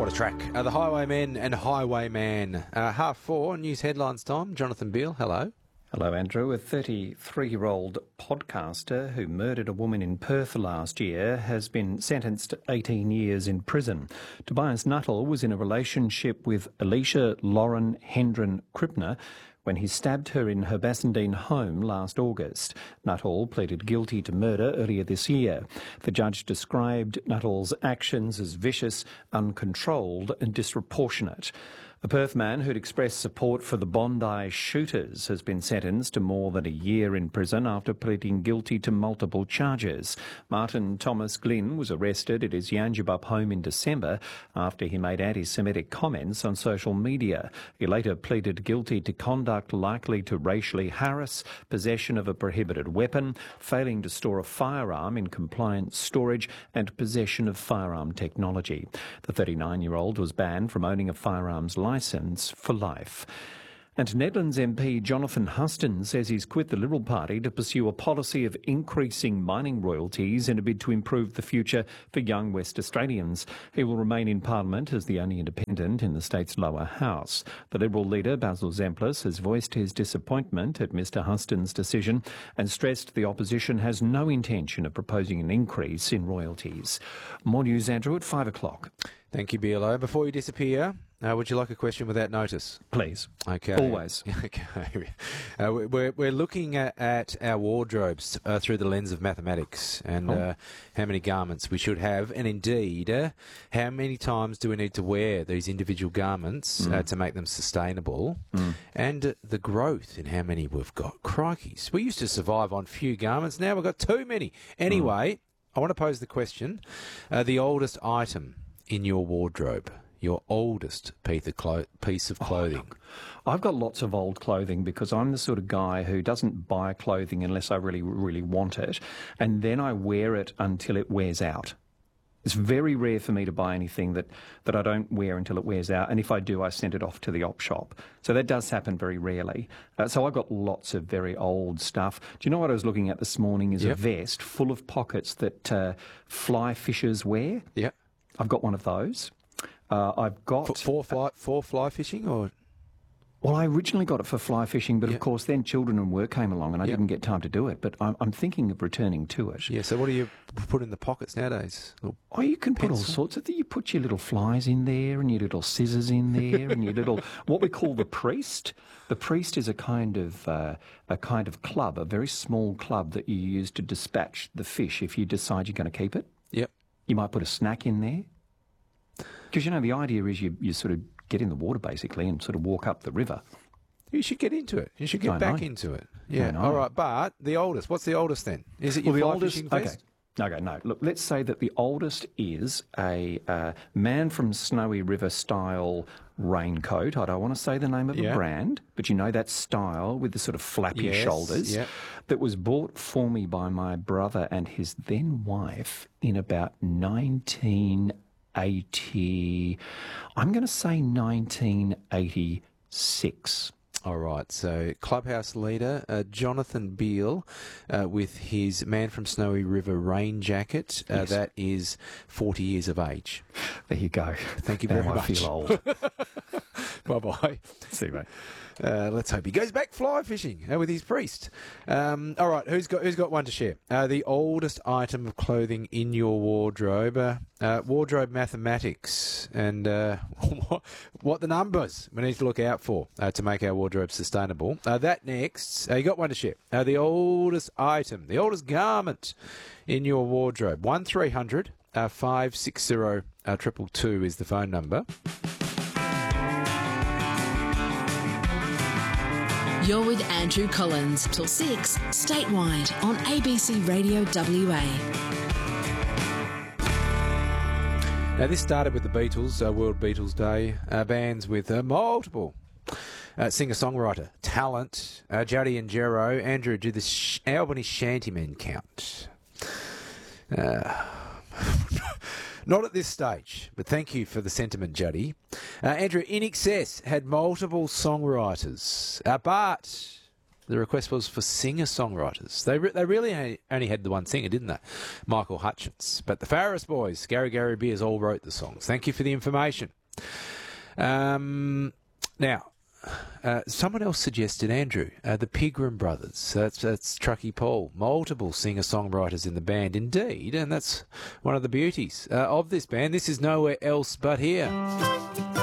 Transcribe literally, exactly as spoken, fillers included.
What a track. Uh, the Highwaymen and Highwayman. Uh, half four, news headlines time. Jonathan Beale, hello. Hello, Andrew. A thirty-three-year-old podcaster who murdered a woman in Perth last year has been sentenced to eighteen years in prison. Tobias Nuttall was in a relationship with Alicia Lauren Hendren Krippner when he stabbed her in her Bassendean home last August. Nuttall pleaded guilty to murder earlier this year. The judge described Nuttall's actions as vicious, uncontrolled and disproportionate. A Perth man who'd expressed support for the Bondi shooters has been sentenced to more than a year in prison after pleading guilty to multiple charges. Martin Thomas Glynn was arrested at his Yangebup home in December after he made anti-Semitic comments on social media. He later pleaded guilty to conduct likely to racially harass, possession of a prohibited weapon, failing to store a firearm in compliant storage and possession of firearm technology. The thirty-nine-year-old was banned from owning a firearms licence licence for life. And Nedlands M P Jonathan Huston says he's quit the Liberal Party to pursue a policy of increasing mining royalties in a bid to improve the future for young West Australians. He will remain in Parliament as the only independent in the state's lower house. The Liberal leader, Basil Zemplis, has voiced his disappointment at Mr Huston's decision and stressed the opposition has no intention of proposing an increase in royalties. More news, Andrew, at five o'clock. Thank you, B L O. Before you disappear, uh, would you like a question without notice? Please. Okay. Always. Okay. Uh, we're, we're looking at, at our wardrobes uh, through the lens of mathematics and oh. uh, how many garments we should have, and indeed, uh, how many times do we need to wear these individual garments mm. uh, to make them sustainable, mm. and uh, the growth in how many we've got. Crikeys. We used to survive on few garments. Now we've got too many. Anyway, mm. I want to pose the question. Uh, the oldest item in your wardrobe, your oldest piece of, clo- piece of clothing? Oh, look, I've got lots of old clothing because I'm the sort of guy who doesn't buy clothing unless I really, really want it, and then I wear it until it wears out. It's very rare for me to buy anything that, that I don't wear until it wears out, and if I do, I send it off to the op shop. So that does happen very rarely. Uh, so I've got lots of very old stuff. Do you know what I was looking at this morning is yep. a vest full of pockets that uh, fly fishers wear? Yeah. I've got one of those. Uh, I've got... For, for, fly, for fly fishing or...? Well, I originally got it for fly fishing, but yep. of course then children and work came along and I yep. didn't get time to do it. But I'm, I'm thinking of returning to it. Yeah, so what do you put in the pockets nowadays? Oh, you can put pencil? all sorts of things. You put your little flies in there and your little scissors in there and your little... what we call the priest. The priest is a kind of uh, a kind of club, a very small club that you use to dispatch the fish if you decide you're going to keep it. Yep. You might put a snack in there. Because, you know, the idea is you, you sort of get in the water, basically, and sort of walk up the river. You should get into it. You should get I back know. into it. Yeah, all right. But the oldest, what's the oldest then? Is it your well, the fly oldest, fishing vest? Okay. Okay, no. Look, let's say that the oldest is a uh, Man from Snowy River-style raincoat. I don't want to say the name of yeah. a brand, but you know that style with the sort of flappy yes, shoulders yep. that was bought for me by my brother and his then-wife in about nineteen eighty, I'm going to say nineteen eighty-six. All right, so Clubhouse leader uh, Jonathan Beale uh, with his Man from Snowy River rain jacket. Uh, yes. That is forty years of age. There you go. Thank you very now much. I feel old. Bye-bye. See you, mate. Uh, let's hope he goes back fly fishing uh, with his priest. Um, all right, who's got who's got one to share? Uh, the oldest item of clothing in your wardrobe, uh, uh, wardrobe mathematics, and uh, what the numbers we need to look out for uh, to make our wardrobe sustainable. Uh, that next, uh, you got one to share. Uh, the oldest item, the oldest garment in your wardrobe. One three hundred uh, five six zero uh, triple two is the phone number. You're with Andrew Collins till six, statewide on A B C Radio W A. Now, this started with the Beatles, uh, World Beatles Day, uh, bands with uh, multiple uh, singer-songwriter talent. Uh, Juddy and Jero. Andrew, do the sh- Albany Shantymen count? Uh, Not at this stage, but thank you for the sentiment, Juddy. Uh, Andrew, In Excess had multiple songwriters, uh, but The request was for singer-songwriters. They re- they really only, only had the one singer, didn't they? Michael Hutchence. But the Farris boys, Gary Gary Beers, all wrote the songs. Thank you for the information. Um, now, uh, someone else suggested, Andrew, uh, the Pigram Brothers. That's, that's Truckee Paul. Multiple singer-songwriters in the band, indeed, and that's one of the beauties uh, of this band. This is Nowhere Else But Here.